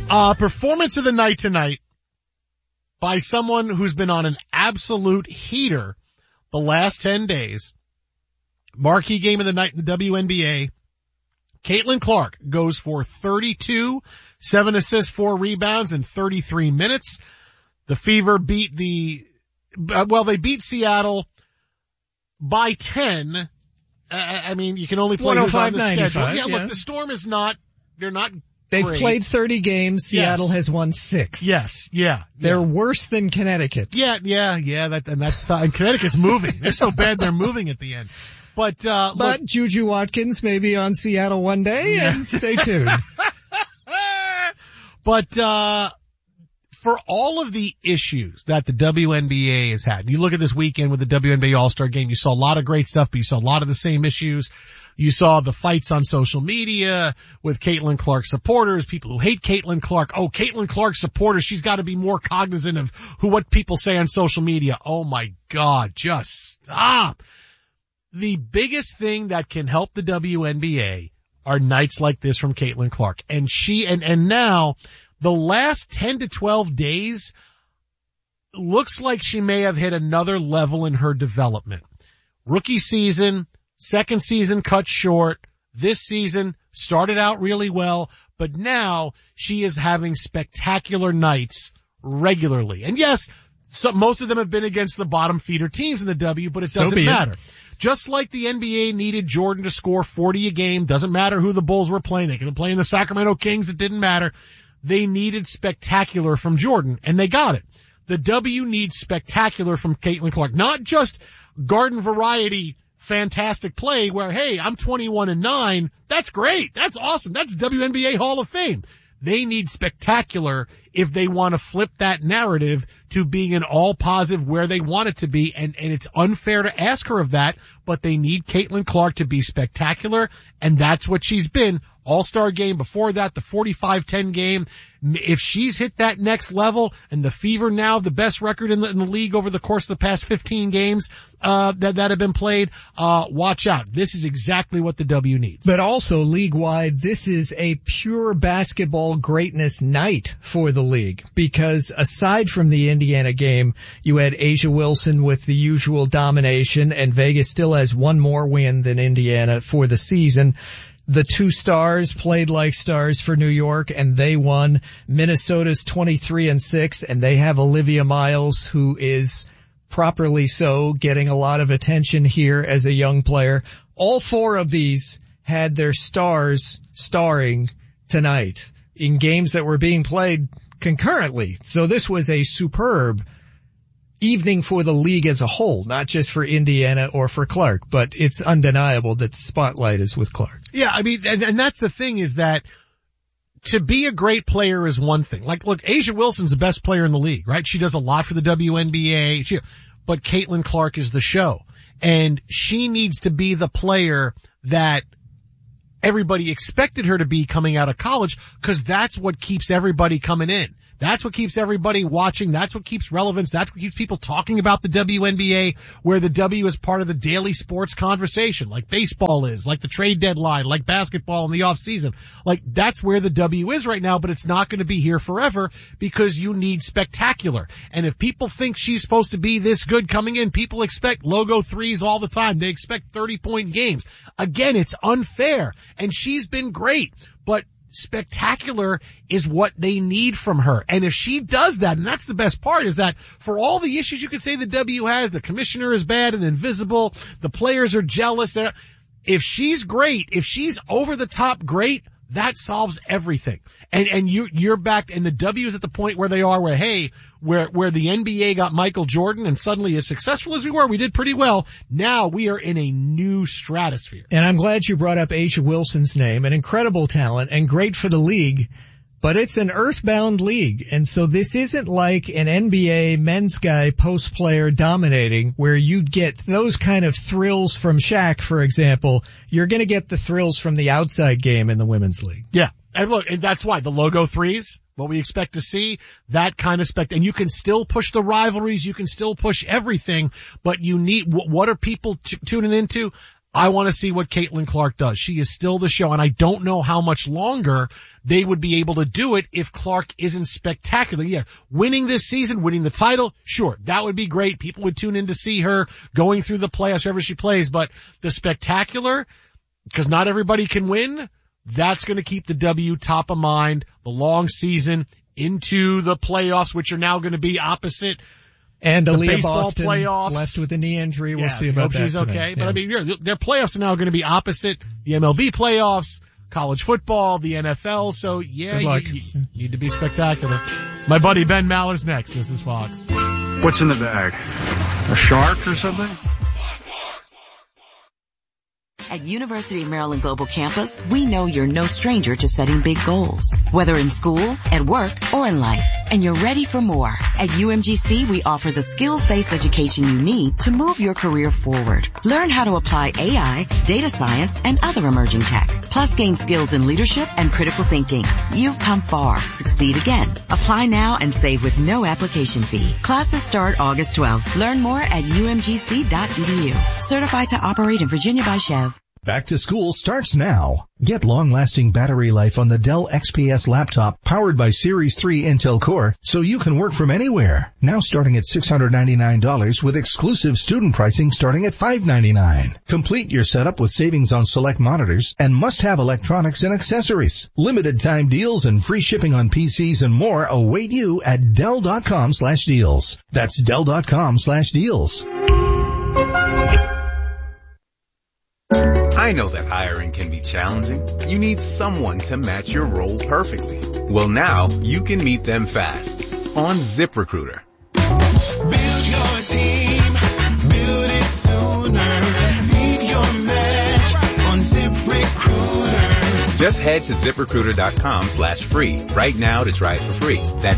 Performance of the night tonight by someone who's been on an absolute heater the last 10 days. Marquee game of the night in the WNBA. Caitlin Clark goes for 32, 7 assists, 4 rebounds in 33 minutes. The Fever beat they beat Seattle by 10. I mean, you can only play who's on the schedule. Yeah, look, the Storm is not, they're not They've great. played 30 games. Seattle has won 6. Yes, yeah. They're worse than Connecticut. Yeah, and Connecticut's moving. They're so bad they're moving at the end. But look, Juju Watkins may be on Seattle one day, and stay tuned. But, for all of the issues that the WNBA has had, you look at this weekend with the WNBA All-Star Game, you saw a lot of great stuff, but you saw a lot of the same issues. You saw the fights on social media with Caitlin Clark supporters, people who hate Caitlin Clark. Oh, Caitlin Clark supporters, she's got to be more cognizant of what people say on social media. Oh my God, just stop. The biggest thing that can help the WNBA are nights like this from Caitlin Clark. And now, the last 10 to 12 days looks like she may have hit another level in her development. Rookie season, second season cut short. This season started out really well, but now she is having spectacular nights regularly. And yes, most of them have been against the bottom feeder teams in the W, but it doesn't matter. Just like the NBA needed Jordan to score 40 a game, doesn't matter who the Bulls were playing. They could have played the Sacramento Kings, it didn't matter. They needed spectacular from Jordan, and they got it. The W needs spectacular from Caitlin Clark. Not just garden variety fantastic play where, hey, I'm 21-9. That's great. That's awesome. That's WNBA Hall of Fame. They need spectacular if they want to flip that narrative to being an all positive where they want it to be. And it's unfair to ask her of that, but they need Caitlin Clark to be spectacular. And that's what she's been. All-Star game before that, the 45-10 game. If she's hit that next level and the Fever now the best record in the league over the course of the past 15 games, that have been played, watch out. This is exactly what the W needs. But also league-wide, this is a pure basketball greatness night for the league because aside from the Indiana game, you had A'ja Wilson with the usual domination and Vegas still has one more win than Indiana for the season. The two stars played like stars for New York and they won. Minnesota's 23-6 and they have Olivia Miles who is properly so getting a lot of attention here as a young player. All four of these had their stars starring tonight in games that were being played concurrently. So this was a superb evening for the league as a whole, not just for Indiana or for Clark, but it's undeniable that the spotlight is with Clark. Yeah, I mean, and that's the thing is that to be a great player is one thing. Like, look, A'ja Wilson's the best player in the league, right? She does a lot for the WNBA, but Caitlin Clark is the show. And she needs to be the player that everybody expected her to be coming out of college because that's what keeps everybody coming in. That's what keeps everybody watching. That's what keeps relevance. That's what keeps people talking about the WNBA, where the W is part of the daily sports conversation, like baseball is, like the trade deadline, like basketball in the off season. Like that's where the W is right now, but it's not going to be here forever because you need spectacular. And if people think she's supposed to be this good coming in, people expect logo threes all the time. They expect 30-point games. Again, it's unfair. And she's been great, but spectacular is what they need from her. And if she does that, and that's the best part, is that for all the issues you could say the W has, the commissioner is bad and invisible, the players are jealous, if she's great, if she's over the top great, that solves everything. And you're back, and the W is at the point where they are where, hey, where the NBA got Michael Jordan and suddenly as successful as we were, we did pretty well. Now we are in a new stratosphere. And I'm glad you brought up A'ja Wilson's name, an incredible talent and great for the league, but it's an earthbound league. And so this isn't like an NBA men's guy post player dominating where you'd get those kind of thrills from Shaq, for example. You're going to get the thrills from the outside game in the women's league. Yeah. And look, and that's why the logo threes, what we expect to see, that kind of and you can still push the rivalries, you can still push everything, but you need, what are people tuning into? I want to see what Caitlin Clark does. She is still the show, and I don't know how much longer they would be able to do it if Clark isn't spectacular. Yeah, winning this season, winning the title, sure, that would be great. People would tune in to see her going through the playoffs wherever she plays, but the spectacular, because not everybody can win, that's going to keep the W top of mind, the long season into the playoffs, which are now going to be opposite. And the Aaliyah baseball Boston playoffs. left with a knee injury. We'll see I about hope that she's today. okay. Yeah. But I mean, their playoffs are now going to be opposite the MLB playoffs, college football, the NFL. So yeah, you need to be spectacular. My buddy Ben Maller's next. This is Fox. What's in the bag? A shark or something? At University of Maryland Global Campus, we know you're no stranger to setting big goals, whether in school, at work, or in life. And you're ready for more. At UMGC, we offer the skills-based education you need to move your career forward. Learn how to apply AI, data science, and other emerging tech. Plus gain skills in leadership and critical thinking. You've come far. Succeed again. Apply now and save with no application fee. Classes start August 12th. Learn more at umgc.edu. Certified to operate in Virginia by Chev. Back to school starts now. Get long-lasting battery life on the Dell XPS laptop powered by Series 3 Intel Core so you can work from anywhere. Now starting at $699 with exclusive student pricing starting at $599. Complete your setup with savings on select monitors and must-have electronics and accessories. Limited time deals and free shipping on PCs and more await you at Dell.com/deals. That's Dell.com/deals. I know that hiring can be challenging. You need someone to match your role perfectly. Well, now you can meet them fast on ZipRecruiter. Build your team, build it sooner. Meet your match on ZipRecruiter. Just head to ZipRecruiter.com/free right now to try it for free. That's